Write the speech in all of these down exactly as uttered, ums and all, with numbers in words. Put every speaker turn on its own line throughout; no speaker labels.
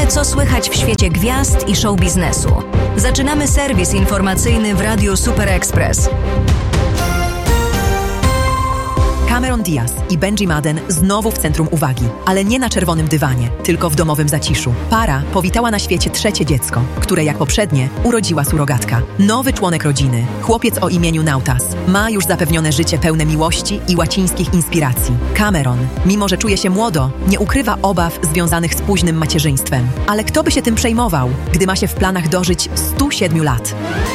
Co słychać w świecie gwiazd i show biznesu? Zaczynamy serwis informacyjny w Radiu Super Express.
Cameron Diaz i Benji Madden znowu w centrum uwagi, ale nie na czerwonym dywanie, tylko w domowym zaciszu. Para powitała na świecie trzecie dziecko, które jak poprzednie urodziła surogatka. Nowy członek rodziny, chłopiec o imieniu Nautas, ma już zapewnione życie pełne miłości i łacińskich inspiracji. Cameron, mimo że czuje się młodo, nie ukrywa obaw związanych z późnym macierzyństwem. Ale kto by się tym przejmował, gdy ma się w planach dożyć stu siedmiu lat?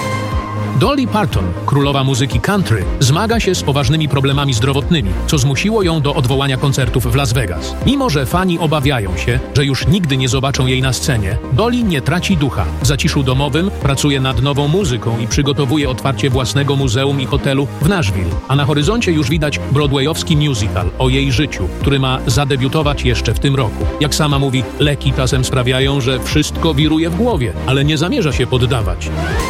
Dolly Parton, królowa muzyki country, zmaga się z poważnymi problemami zdrowotnymi, co zmusiło ją do odwołania koncertów w Las Vegas. Mimo że fani obawiają się, że już nigdy nie zobaczą jej na scenie, Dolly nie traci ducha. W zaciszu domowym pracuje nad nową muzyką i przygotowuje otwarcie własnego muzeum i hotelu w Nashville. A na horyzoncie już widać broadwayowski musical o jej życiu, który ma zadebiutować jeszcze w tym roku. Jak sama mówi, leki czasem sprawiają, że wszystko wiruje w głowie, ale nie zamierza się poddawać.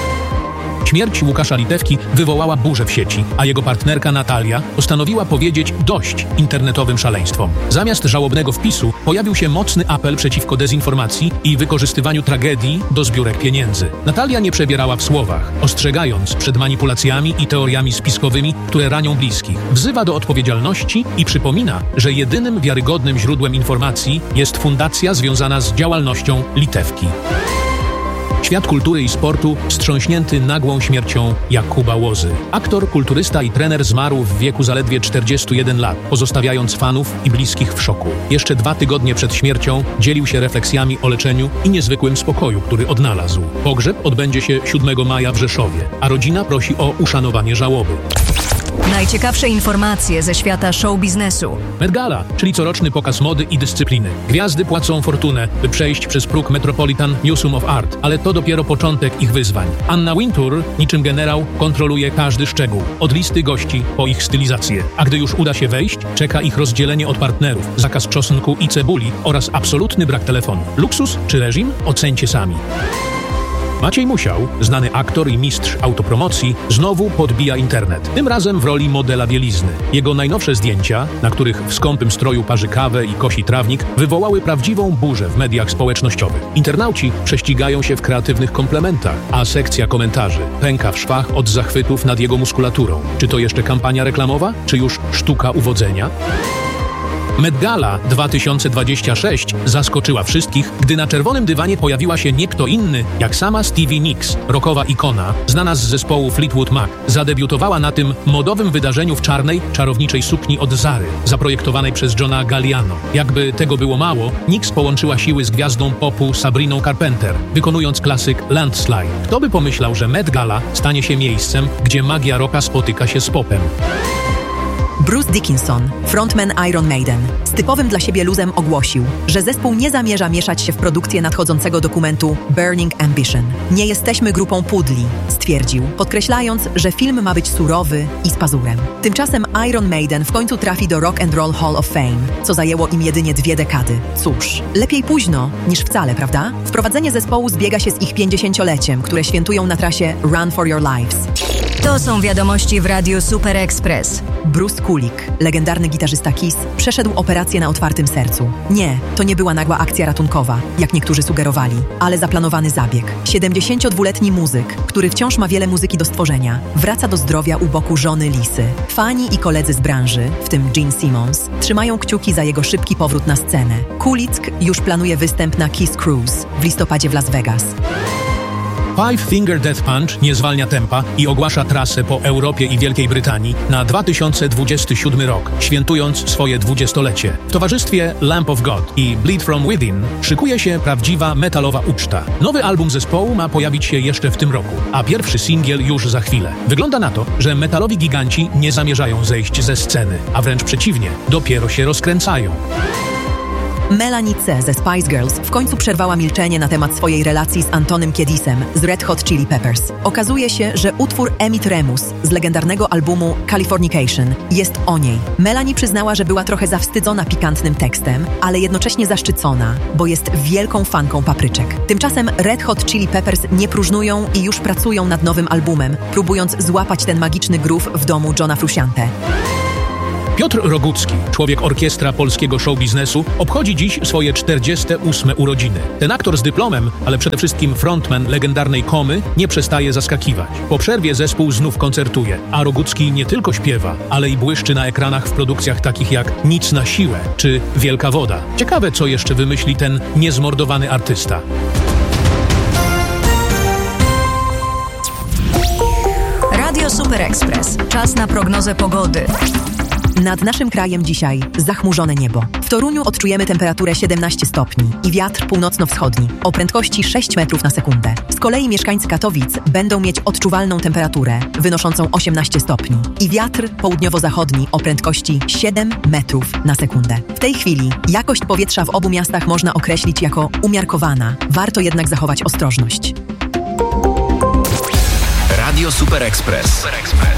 Śmierć Łukasza Litewki wywołała burzę w sieci, a jego partnerka Natalia postanowiła powiedzieć dość internetowym szaleństwom. Zamiast żałobnego wpisu pojawił się mocny apel przeciwko dezinformacji i wykorzystywaniu tragedii do zbiórek pieniędzy. Natalia nie przebierała w słowach, ostrzegając przed manipulacjami i teoriami spiskowymi, które ranią bliskich. Wzywa do odpowiedzialności i przypomina, że jedynym wiarygodnym źródłem informacji jest fundacja związana z działalnością Litewki. Świat kultury i sportu wstrząśnięty nagłą śmiercią Jakuba Łozy. Aktor, kulturysta i trener zmarł w wieku zaledwie czterdziestu jeden lat, pozostawiając fanów i bliskich w szoku. Jeszcze dwa tygodnie przed śmiercią dzielił się refleksjami o leczeniu i niezwykłym spokoju, który odnalazł. Pogrzeb odbędzie się siódmego maja w Rzeszowie, a rodzina prosi o uszanowanie żałoby.
Najciekawsze informacje ze świata show biznesu.
Met Gala, czyli coroczny pokaz mody i dyscypliny. Gwiazdy płacą fortunę, by przejść przez próg Metropolitan Museum of Art, ale to dopiero początek ich wyzwań. Anna Wintour, niczym generał, kontroluje każdy szczegół, od listy gości po ich stylizację. A gdy już uda się wejść, czeka ich rozdzielenie od partnerów, zakaz czosnku i cebuli oraz absolutny brak telefonu. Luksus czy reżim? Ocencie sami. Maciej Musiał, znany aktor i mistrz autopromocji, znowu podbija internet. Tym razem w roli modela bielizny. Jego najnowsze zdjęcia, na których w skąpym stroju parzy kawę i kosi trawnik, wywołały prawdziwą burzę w mediach społecznościowych. Internauci prześcigają się w kreatywnych komplementach, a sekcja komentarzy pęka w szwach od zachwytów nad jego muskulaturą. Czy to jeszcze kampania reklamowa, czy już sztuka uwodzenia? Met Gala dwa tysiące dwadzieścia sześć zaskoczyła wszystkich, gdy na czerwonym dywanie pojawiła się nie kto inny, jak sama Stevie Nicks, rockowa ikona, znana z zespołu Fleetwood Mac. Zadebiutowała na tym modowym wydarzeniu w czarnej, czarowniczej sukni od Zary, zaprojektowanej przez Johna Galliano. Jakby tego było mało, Nicks połączyła siły z gwiazdą popu Sabriną Carpenter, wykonując klasyk Landslide. Kto by pomyślał, że Met Gala stanie się miejscem, gdzie magia rocka spotyka się z popem?
Bruce Dickinson, frontman Iron Maiden, z typowym dla siebie luzem ogłosił, że zespół nie zamierza mieszać się w produkcję nadchodzącego dokumentu Burning Ambition. Nie jesteśmy grupą pudli, stwierdził, podkreślając, że film ma być surowy i z pazurem. Tymczasem Iron Maiden w końcu trafi do Rock and Roll Hall of Fame, co zajęło im jedynie dwie dekady. Cóż, lepiej późno niż wcale, prawda? Wprowadzenie zespołu zbiega się z ich pięćdziesięcioleciem, które świętują na trasie Run for Your Lives.
To są wiadomości w Radiu Super Express.
Bruce Kulick, legendarny gitarzysta Kiss, przeszedł operację na otwartym sercu. Nie, to nie była nagła akcja ratunkowa, jak niektórzy sugerowali, ale zaplanowany zabieg. siedemdziesięciodwuletni muzyk, który wciąż ma wiele muzyki do stworzenia, wraca do zdrowia u boku żony Lisy. Fani i koledzy z branży, w tym Gene Simmons, trzymają kciuki za jego szybki powrót na scenę. Kulick już planuje występ na Kiss Cruise w listopadzie w Las Vegas.
Five Finger Death Punch nie zwalnia tempa i ogłasza trasę po Europie i Wielkiej Brytanii na dwa tysiące dwudziesty siódmy rok, świętując swoje dwudziestolecie. W towarzystwie Lamp of God i Bleed From Within szykuje się prawdziwa metalowa uczta. Nowy album zespołu ma pojawić się jeszcze w tym roku, a pierwszy singiel już za chwilę. Wygląda na to, że metalowi giganci nie zamierzają zejść ze sceny, a wręcz przeciwnie, dopiero się rozkręcają.
Melanie C. ze Spice Girls w końcu przerwała milczenie na temat swojej relacji z Antonym Kiedisem z Red Hot Chili Peppers. Okazuje się, że utwór Emit Remus z legendarnego albumu Californication jest o niej. Melanie przyznała, że była trochę zawstydzona pikantnym tekstem, ale jednocześnie zaszczycona, bo jest wielką fanką papryczek. Tymczasem Red Hot Chili Peppers nie próżnują i już pracują nad nowym albumem, próbując złapać ten magiczny groove w domu Johna Frusciante.
Piotr Rogucki, człowiek orkiestra polskiego show biznesu, obchodzi dziś swoje czterdzieste ósme urodziny. Ten aktor z dyplomem, ale przede wszystkim frontman legendarnej Komy, nie przestaje zaskakiwać. Po przerwie zespół znów koncertuje, a Rogucki nie tylko śpiewa, ale i błyszczy na ekranach w produkcjach takich jak Nic na siłę czy Wielka woda. Ciekawe, co jeszcze wymyśli ten niezmordowany artysta.
Radio Super Express. Czas na prognozę pogody.
Nad naszym krajem dzisiaj zachmurzone niebo. W Toruniu odczujemy temperaturę siedemnaście stopni i wiatr północno-wschodni o prędkości sześć metrów na sekundę. Z kolei mieszkańcy Katowic będą mieć odczuwalną temperaturę wynoszącą osiemnaście stopni i wiatr południowo-zachodni o prędkości siedem metrów na sekundę. W tej chwili jakość powietrza w obu miastach można określić jako umiarkowana. Warto jednak zachować ostrożność.
Radio Super Express.